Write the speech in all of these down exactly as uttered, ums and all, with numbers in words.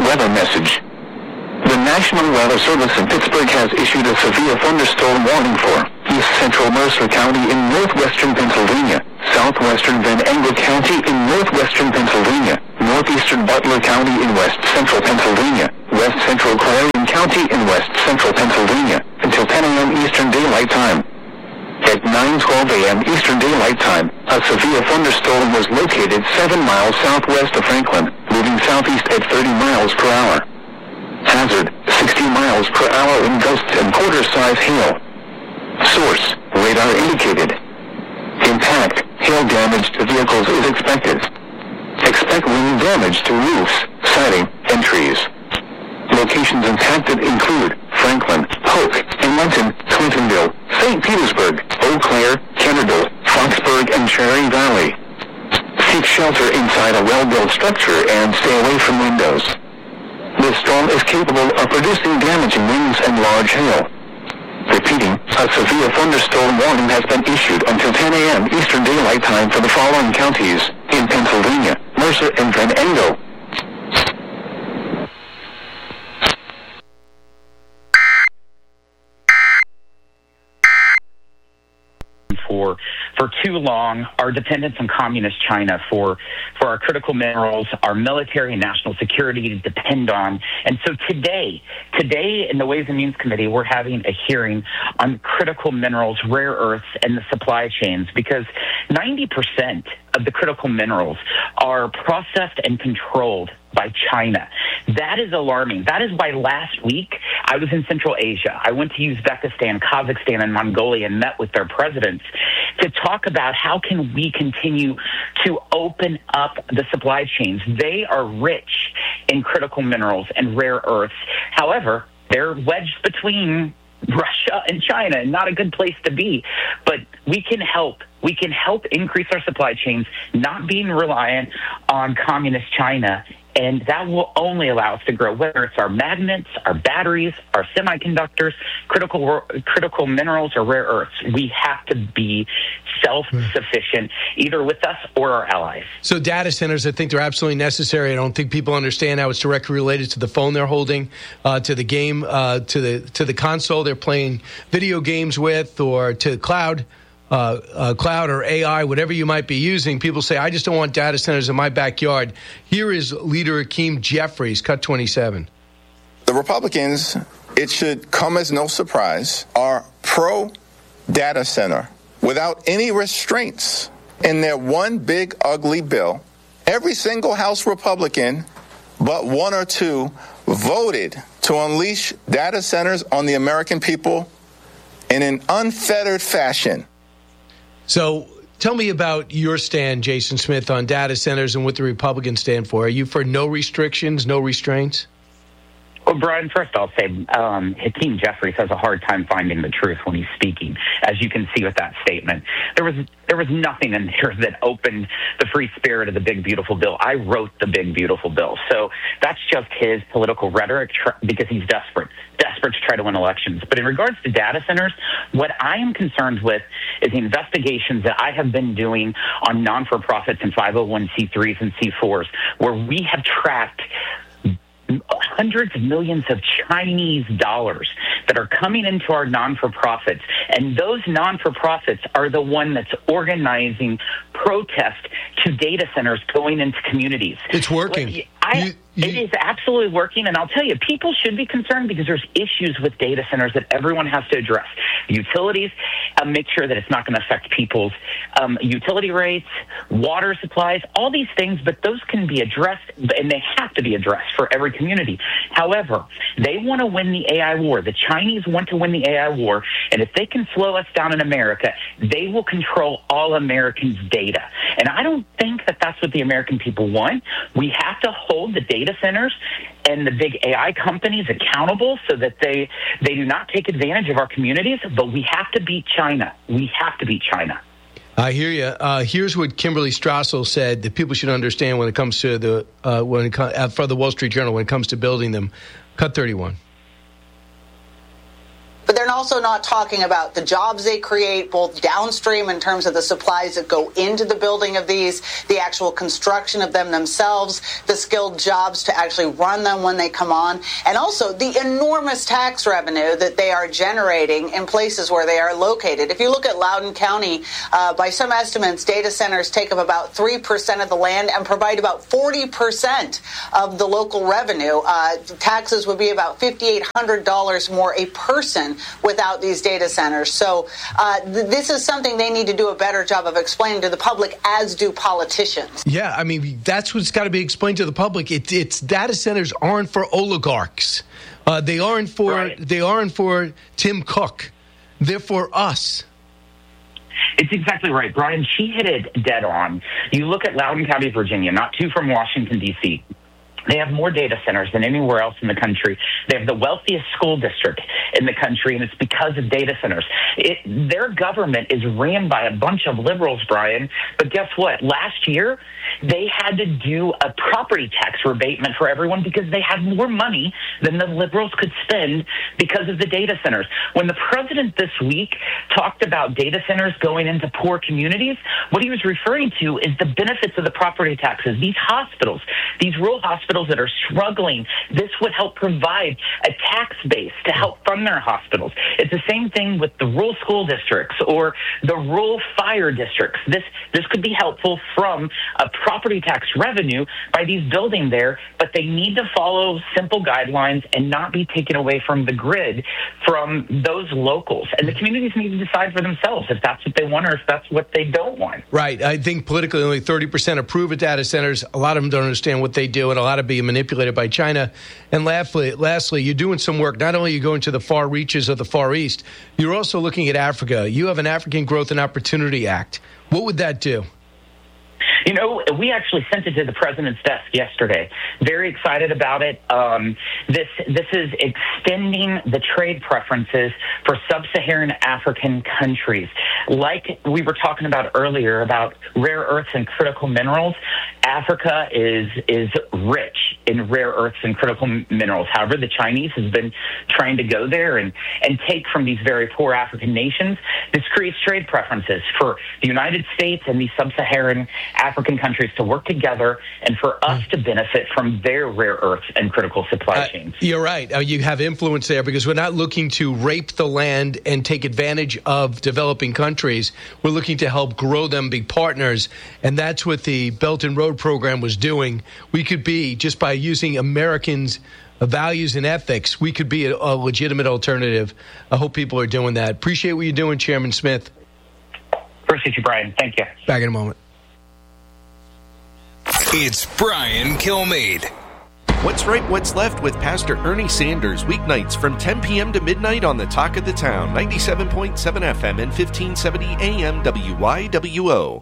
weather message. The National Weather Service in Pittsburgh has issued a severe thunderstorm warning for east central Mercer County in northwestern Pennsylvania, southwestern Venango County in northwestern Pennsylvania, northeastern Butler County in west central Pennsylvania, west central Clarion County in west central Pennsylvania, until ten a.m. Eastern Daylight Time. At nine twelve a.m. Eastern Daylight Time, a severe thunderstorm was located seven miles southwest of Franklin, moving southeast at thirty miles per hour. Hazard, sixty miles per hour in gusts and quarter-size hail. Source, radar indicated. Impact, hail damage to vehicles is expected. Expect wind damage to roofs, siding, and trees. Locations impacted include Franklin, Polk, Edmonton, Clintonville, Saint Petersburg, Eau Claire, Kennardell, Foxburg, and Cherry Valley. Seek shelter inside a well-built structure and stay away from windows. This storm is capable of producing damaging winds and large hail. Repeating, a severe thunderstorm warning has been issued until ten a.m. Eastern Daylight Time for the following counties in Pennsylvania, Mercer, and Venango. For for too long, our dependence on communist China for for our critical minerals, our military and national security to depend on. And so today, today in the Ways and Means Committee, we're having a hearing on critical minerals, rare earths, and the supply chains, because ninety percent of the critical minerals are processed and controlled by China. That is alarming. That is why last week I was in Central Asia. I went to Uzbekistan, Kazakhstan, and Mongolia and met with their presidents to talk about how can we continue to open up the supply chains. They are rich in critical minerals and rare earths. However, they're wedged between Russia and China, not a good place to be. But we can help. We can help increase our supply chains, not being reliant on communist China. And that will only allow us to grow, whether it's our magnets, our batteries, our semiconductors, critical critical minerals, or rare earths. We have to be self-sufficient, either with us or our allies. So data centers, I think they're absolutely necessary. I don't think people understand how it's directly related to the phone they're holding, uh, to the game, uh, to the to the console they're playing video games with, or to cloud. Uh, uh, cloud or A I, whatever you might be using. People say, I just don't want data centers in my backyard. Here is Leader Hakeem Jeffries, Cut twenty-seven. The Republicans, it should come as no surprise, are pro-data center without any restraints. In their one big ugly bill, every single House Republican but one or two voted to unleash data centers on the American people in an unfettered fashion. So tell me about your stand, Jason Smith, on data centers and what the Republicans stand for. Are you for no restrictions, no restraints? Well, Brian, first I'll say um, Hakeem Jeffries has a hard time finding the truth when he's speaking, as you can see with that statement. There was there was nothing in there that opened the free spirit of the Big Beautiful Bill. I wrote the Big Beautiful Bill. So that's just his political rhetoric tr- because he's desperate, desperate to try to win elections. But in regards to data centers, what I am concerned with is the investigations that I have been doing on non-for-profits and five oh one c threes and c fours, where we have tracked hundreds of millions of Chinese dollars that are coming into our non-for-profits. And those non-for-profits are the one that's organizing protest to data centers going into communities. It's working. I, you, you, it is absolutely working. And I'll tell you, people should be concerned because there's issues with data centers that everyone has to address. Utilities, uh, make sure that it's not going to affect people's um, utility rates, water supplies, all these things, but those can be addressed, and they have to be addressed for every community. However, they want to win the A I war. The Chinese want to win the A I war, and if they can slow us down in America, they will control all Americans' data. And I don't think that that's what the American people want. We have to hold the data centers and the big A I companies accountable so that they, they do not take advantage of our communities, but we have to beat China. We have to beat China. I hear you. Uh, here's what Kimberly Strassel said that people should understand when it comes to the uh, when it com- uh, for the Wall Street Journal when it comes to building them. Cut thirty-one. But they're not also not talking about the jobs they create, both downstream in terms of the supplies that go into the building of these, the actual construction of them themselves, the skilled jobs to actually run them when they come on, and also the enormous tax revenue that they are generating in places where they are located. If you look at Loudoun County, uh, by some estimates, data centers take up about three percent of the land and provide about forty percent of the local revenue. Uh, taxes would be about five thousand eight hundred dollars more a person without these data centers. So uh, th- this is something they need to do a better job of explaining to the public, as do politicians. Yeah, I mean, that's what's got to be explained to the public. It, it's data centers aren't for oligarchs. Uh, they aren't for right. they aren't for Tim Cook. They're for us. It's exactly right, Brian. She hit it dead on. You look at Loudoun County, Virginia, not too from Washington, D C They have more data centers than anywhere else in the country. They have the wealthiest school district in the country, and it's because of data centers. It, their government is ran by a bunch of liberals, Brian. But guess what? Last year, they had to do a property tax rebatement for everyone because they had more money than the liberals could spend because of the data centers. When the president this week talked about data centers going into poor communities, what he was referring to is the benefits of the property taxes. These hospitals, these rural hospitals that are struggling, this would help provide a tax base to help fund their hospitals. It's the same thing with the rural school districts or the rural fire districts. This this could be helpful from a property tax revenue by these building there, but they need to follow simple guidelines and not be taken away from the grid from those locals. And the communities need to decide for themselves if that's what they want or if that's what they don't want. Right. I think politically only thirty percent approve of data centers. A lot of them don't understand what they do, and a lot of being manipulated by China. And lastly, lastly, you're doing some work. Not only are you going to the far reaches of the Far East, you're also looking at Africa. You have an African Growth and Opportunity Act. What would that do? You know, we actually sent it to the president's desk yesterday. Very excited about it. Um, this this is extending the trade preferences for sub-Saharan African countries. Like we were talking about earlier about rare earths and critical minerals, Africa is is rich in rare earths and critical minerals. However, the Chinese has been trying to go there and, and take from these very poor African nations. This creates trade preferences for the United States and these sub-Saharan African countries to work together and for us to benefit from their rare earths and critical supply chains. Uh, you're right. Uh, you have influence there because we're not looking to rape the land and take advantage of developing countries. We're looking to help grow them, be partners, and that's what the Belt and Road program was doing. We could be, just by using Americans' values and ethics, we could be a, a legitimate alternative. I hope people are doing that. Appreciate what you're doing, Chairman Smith. Appreciate you, Brian. Thank you. Back in a moment. It's Brian Kilmeade. What's Right, What's Left with Pastor Ernie Sanders, weeknights from ten p.m. to midnight on the Talk of the Town, ninety-seven point seven F M and fifteen seventy A M W Y W O.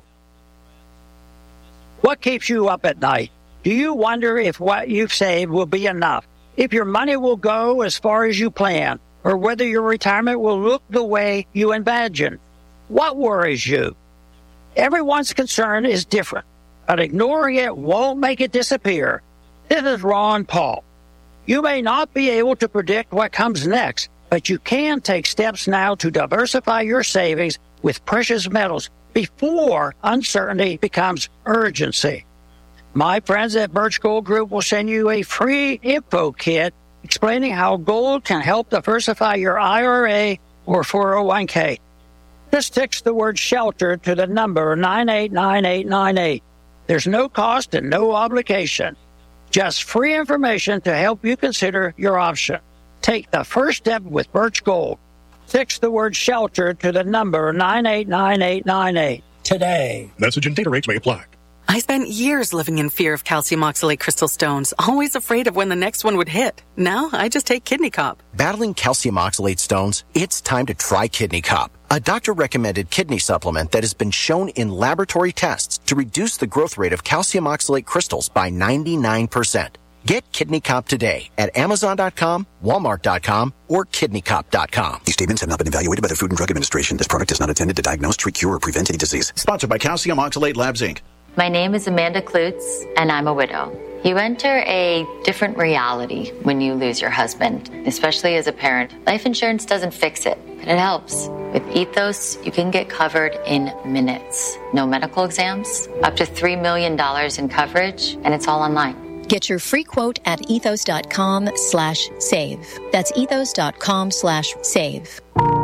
What keeps you up at night? Do you wonder if what you've saved will be enough? If your money will go as far as you plan? Or whether your retirement will look the way you imagine? What worries you? Everyone's concern is different, but ignoring it won't make it disappear. This is Ron Paul. You may not be able to predict what comes next, but you can take steps now to diversify your savings with precious metals before uncertainty becomes urgency. My friends at Birch Gold Group will send you a free info kit explaining how gold can help diversify your I R A or four oh one k. Just text the word SHELTER to the number nine eight nine eight nine eight. There's no cost and no obligation. Just free information to help you consider your option. Take the first step with Birch Gold. Text the word SHELTER to the number nine eight nine eight nine eight today. Message and data rates may apply. I spent years living in fear of calcium oxalate crystal stones, always afraid of when the next one would hit. Now, I just take Kidney Cop. Battling calcium oxalate stones? It's time to try Kidney Cop, a doctor-recommended kidney supplement that has been shown in laboratory tests to reduce the growth rate of calcium oxalate crystals by ninety-nine percent. Get Kidney Cop today at Amazon dot com, Walmart dot com, or Kidney Cop dot com. These statements have not been evaluated by the Food and Drug Administration. This product is not intended to diagnose, treat, cure, or prevent any disease. Sponsored by Calcium Oxalate Labs, Incorporated. My name is Amanda Klutz, and I'm a widow. You enter a different reality when you lose your husband, especially as a parent. Life insurance doesn't fix it, but it helps. With Ethos, you can get covered in minutes. No medical exams, up to three million dollars in coverage, and it's all online. Get your free quote at ethos.com slash save. That's ethos.com slash save.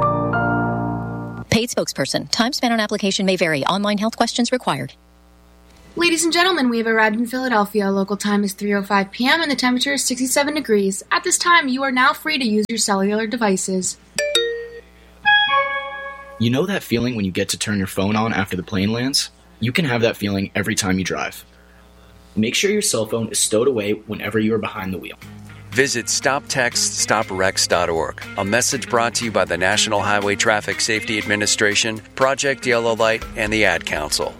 Paid spokesperson. Time spent on application may vary. Online health questions required. Ladies and gentlemen, we have arrived in Philadelphia. Local time is three oh five p.m. and the temperature is sixty-seven degrees. At this time, you are now free to use your cellular devices. You know that feeling when you get to turn your phone on after the plane lands? You can have that feeling every time you drive. Make sure your cell phone is stowed away whenever you are behind the wheel. Visit stop text stop wrecks dot org. A message brought to you by the National Highway Traffic Safety Administration, Project Yellow Light, and the Ad Council.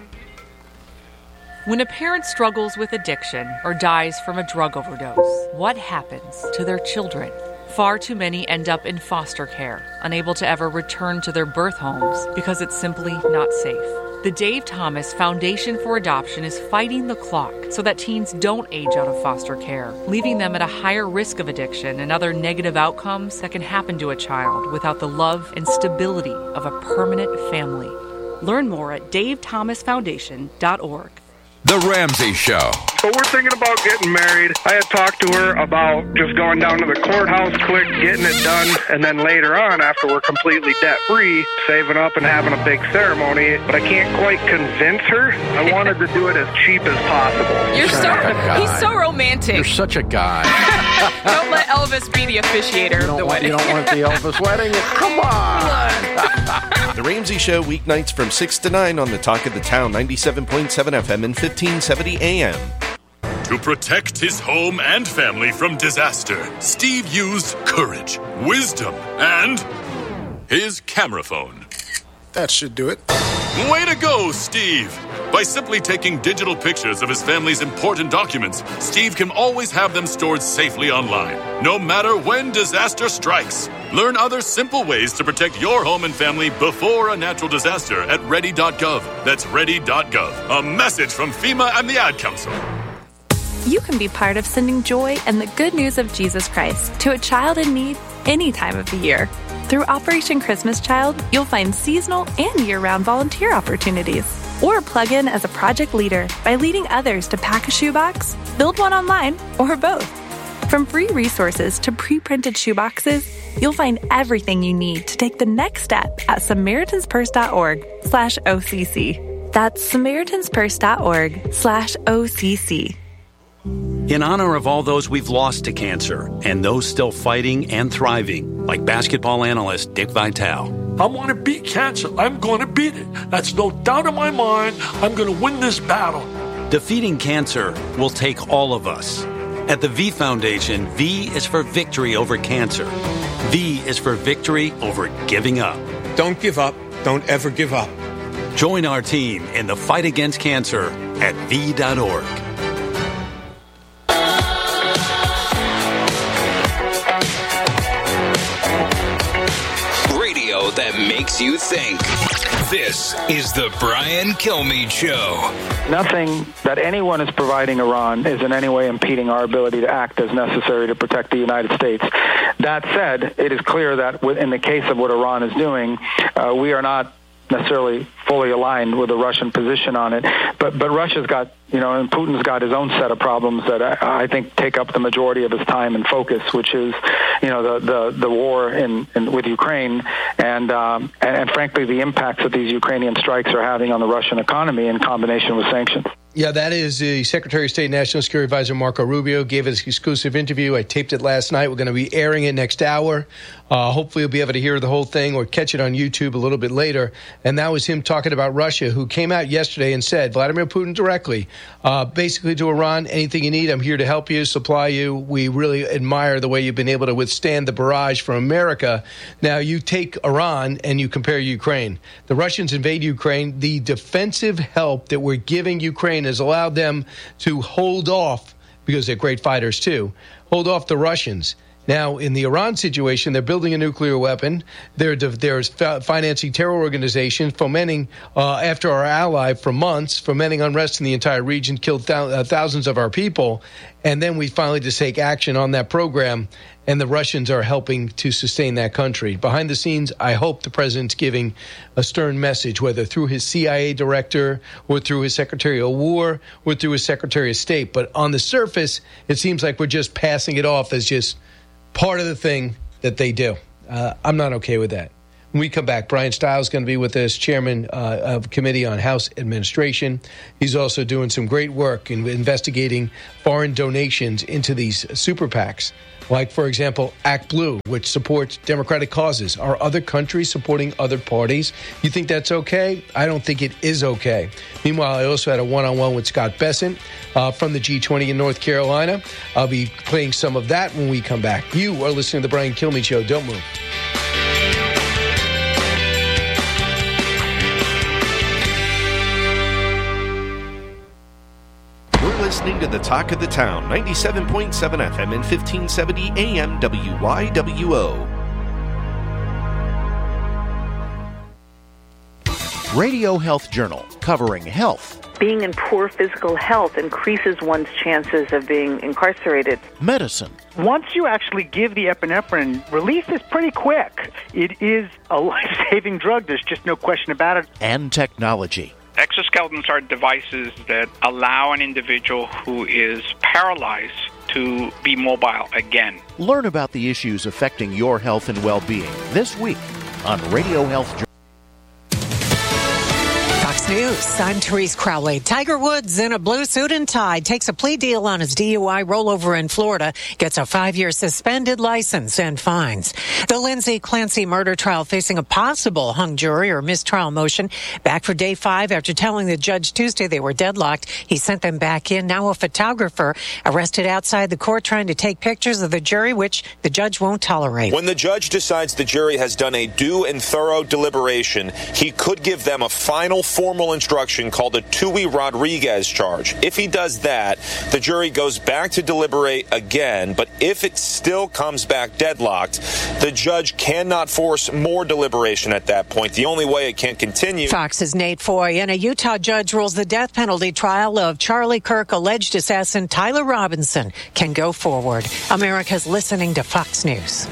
When a parent struggles with addiction or dies from a drug overdose, what happens to their children? Far too many end up in foster care, unable to ever return to their birth homes because it's simply not safe. The Dave Thomas Foundation for Adoption is fighting the clock so that teens don't age out of foster care, leaving them at a higher risk of addiction and other negative outcomes that can happen to a child without the love and stability of a permanent family. Learn more at dave thomas foundation dot org. The Ramsey Show. So we're thinking about getting married. I had talked to her about just going down to the courthouse quick, getting it done, and then later on, after we're completely debt-free, saving up and having a big ceremony. But I can't quite convince her. I wanted to do it as cheap as possible. You're so, he's so romantic. You're such a guy. Don't let Elvis be the officiator of the want, wedding. You don't want the Elvis wedding? Come on. The Ramsey Show, weeknights from six to nine on the Talk of the Town, ninety-seven point seven F M and fifteen seventy A M. To protect his home and family from disaster, Steve used courage, wisdom, and his camera phone. That should do it. Way to go, Steve! By simply taking digital pictures of his family's important documents, Steve can always have them stored safely online, no matter when disaster strikes. Learn other simple ways to protect your home and family before a natural disaster at ready dot gov. That's ready dot gov. A message from FEMA and the Ad Council. You can be part of sending joy and the good news of Jesus Christ to a child in need any time of the year. Through Operation Christmas Child, you'll find seasonal and year-round volunteer opportunities. Or plug in as a project leader by leading others to pack a shoebox, build one online, or both. From free resources to pre-printed shoeboxes, you'll find everything you need to take the next step at SamaritansPurse.org slash OCC. That's SamaritansPurse.org slash OCC. In honor of all those we've lost to cancer and those still fighting and thriving, like basketball analyst Dick Vitale. I want to beat cancer. I'm going to beat it. That's no doubt in my mind. I'm going to win this battle. Defeating cancer will take all of us. At the V Foundation, V is for victory over cancer. V is for victory over giving up. Don't give up. Don't ever give up. Join our team in the fight against cancer at V dot org. That makes you think. This is the Brian Kilmeade Show. Nothing that anyone is providing Iran is in any way impeding our ability to act as necessary to protect the United States. That said, it is clear that in the case of what Iran is doing, uh, we are not necessarily fully aligned with the Russian position on it. But but Russia's got, you know, and Putin's got his own set of problems that I, I think take up the majority of his time and focus, which is, you know, the the, the war in, in with Ukraine and, um, and and frankly the impacts that these Ukrainian strikes are having on the Russian economy in combination with sanctions. Yeah, that is the Secretary of State National Security Advisor Marco Rubio gave us an exclusive interview. I taped it last night. We're going to be airing it next hour. Uh, hopefully you'll be able to hear the whole thing or catch it on YouTube a little bit later. And that was him talking about Russia, who came out yesterday and said, Vladimir Putin directly, uh, basically to Iran, anything you need, I'm here to help you, supply you. We really admire the way you've been able to withstand the barrage from America. Now, you take Iran and you compare Ukraine. The Russians invade Ukraine. The defensive help that we're giving Ukraine has allowed them to hold off, because they're great fighters too, hold off the Russians. Now, in the Iran situation, they're building a nuclear weapon. They're, they're financing terror organizations, fomenting, uh, after our ally for months, fomenting unrest in the entire region, killed th- uh, thousands of our people. And then we finally just take action on that program, and the Russians are helping to sustain that country. Behind the scenes, I hope the president's giving a stern message, whether through his C I A director or through his Secretary of War or through his Secretary of State. But on the surface, it seems like we're just passing it off as just part of the thing that they do. Uh, I'm not okay with that. When we come back, Brian Stiles is going to be with us, chairman uh, of Committee on House Administration. He's also doing some great work in investigating foreign donations into these super PACs. Like, for example, Act Blue, which supports Democratic causes. Are other countries supporting other parties? You think that's okay? I don't think it is okay. Meanwhile, I also had a one-on-one with Scott Bessent uh, from the G twenty in North Carolina. I'll be playing some of that when we come back. You are listening to The Brian Kilmeade Show. Don't move. Listening to the Talk of the Town, ninety-seven point seven F M and fifteen seventy A M W Y W O. Radio Health Journal, covering health. Being in poor physical health increases one's chances of being incarcerated. Medicine. Once you actually give the epinephrine, release is pretty quick. It is a life-saving drug. There's just no question about it. And technology. Exoskeletons are devices that allow an individual who is paralyzed to be mobile again. Learn about the issues affecting your health and well-being this week on Radio Health Journal. News. I'm Therese Crowley. Tiger Woods in a blue suit and tie takes a plea deal on his D U I rollover in Florida, gets a five-year suspended license and fines. The Lindsay Clancy murder trial facing a possible hung jury or mistrial motion back for day five after telling the judge Tuesday they were deadlocked. He sent them back in. Now a photographer arrested outside the court trying to take pictures of the jury, which the judge won't tolerate. When the judge decides the jury has done a due and thorough deliberation, he could give them a final formal instruction called a Tui Rodriguez charge. If he does that, the jury goes back to deliberate again, but if it still comes back deadlocked, the judge cannot force more deliberation at that point. The only way it can continue. Fox's Nate Foy and a Utah judge rules the death penalty trial of Charlie Kirk alleged assassin Tyler Robinson can go forward. America's listening to Fox News.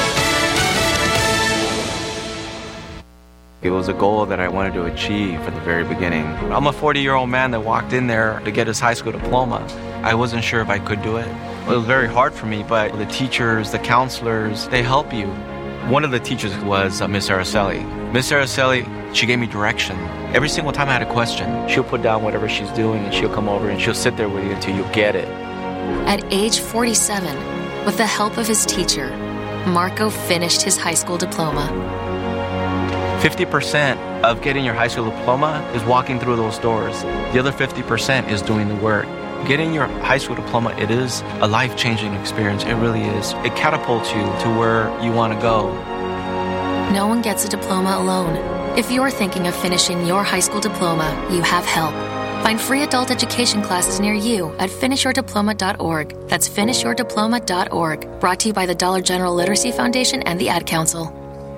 It was a goal that I wanted to achieve from the very beginning. I'm a forty-year-old man that walked in there to get his high school diploma. I wasn't sure if I could do it. It was very hard for me, but the teachers, the counselors, they help you. One of the teachers was uh, Miss Araceli. Miss Araceli, she gave me direction. Every single time I had a question, she'll put down whatever she's doing and she'll come over and she'll sit there with you until you get it. At age forty-seven, with the help of his teacher, Marco finished his high school diploma. fifty percent of getting your high school diploma is walking through those doors. The other fifty percent is doing the work. Getting your high school diploma, it is a life-changing experience. It really is. It catapults you to where you want to go. No one gets a diploma alone. If you're thinking of finishing your high school diploma, you have help. Find free adult education classes near you at finish your diploma dot org. That's finish your diploma dot org. Brought to you by the Dollar General Literacy Foundation and the Ad Council.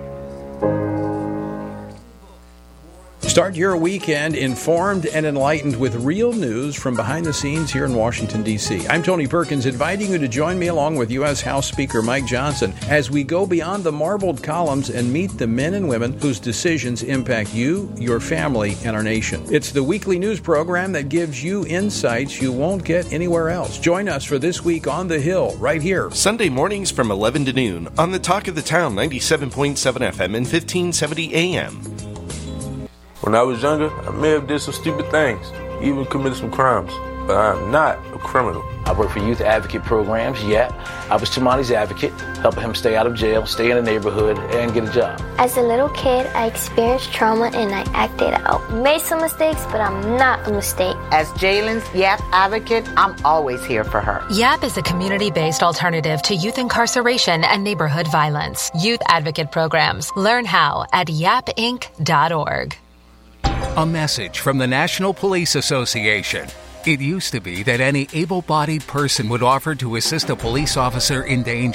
Start your weekend informed and enlightened with real news from behind the scenes here in Washington, D C I'm Tony Perkins, inviting you to join me along with U S House Speaker Mike Johnson as we go beyond the marbled columns and meet the men and women whose decisions impact you, your family, and our nation. It's the weekly news program that gives you insights you won't get anywhere else. Join us for This Week on the Hill, right here. Sunday mornings from eleven to noon on the Talk of the Town, ninety-seven point seven F M and fifteen seventy A M. When I was younger, I may have did some stupid things, even committed some crimes, but I'm not a criminal. I work for youth advocate programs, yeah. I was Tamani's advocate, helping him stay out of jail, stay in the neighborhood, and get a job. As a little kid, I experienced trauma and I acted out. Made some mistakes, but I'm not a mistake. As Jalen's YAP advocate, I'm always here for her. YAP is a community-based alternative to youth incarceration and neighborhood violence. Youth advocate programs. Learn how at yap inc dot org. A message from the National Police Association. It used to be that any able-bodied person would offer to assist a police officer in danger.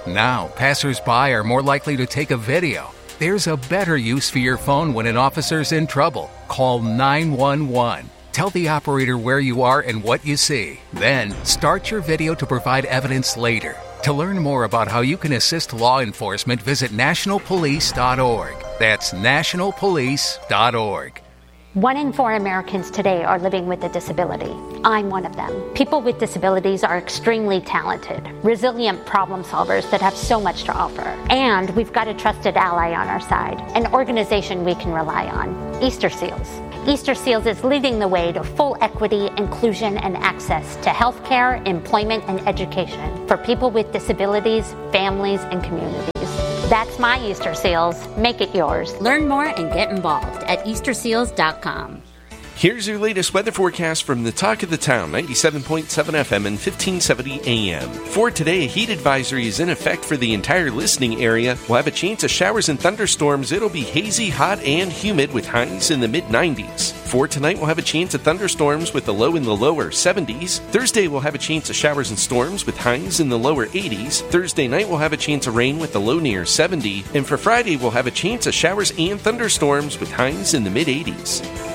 Now, passers-by are more likely to take a video. There's a better use for your phone when an officer's in trouble. Call nine one one. Tell the operator where you are and what you see. Then, start your video to provide evidence later. To learn more about how you can assist law enforcement, visit national police dot org. That's national police dot org. One in four Americans today are living with a disability. I'm one of them. People with disabilities are extremely talented, resilient problem solvers that have so much to offer. And we've got a trusted ally on our side, an organization we can rely on, Easter Seals. Easter Seals is leading the way to full equity, inclusion, and access to healthcare, employment, and education for people with disabilities, families, and communities. That's my Easter Seals. Make it yours. Learn more and get involved at easter seals dot com. Here's your latest weather forecast from the Talk of the Town, ninety-seven point seven F M and fifteen seventy A M. For today, a heat advisory is in effect for the entire listening area. We'll have a chance of showers and thunderstorms. It'll be hazy, hot, and humid with highs in the mid nineties. For tonight, we'll have a chance of thunderstorms with the low in the lower seventies. Thursday, we'll have a chance of showers and storms with highs in the lower eighties. Thursday night, we'll have a chance of rain with the low near seventy. And for Friday, we'll have a chance of showers and thunderstorms with highs in the mid eighties.